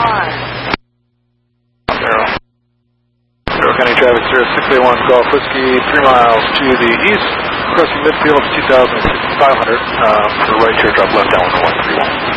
Carroll County traffic, 0681 Golf Whiskey, 3 miles to the east, crossing midfield of 2,500 for right turn, drop left down 131.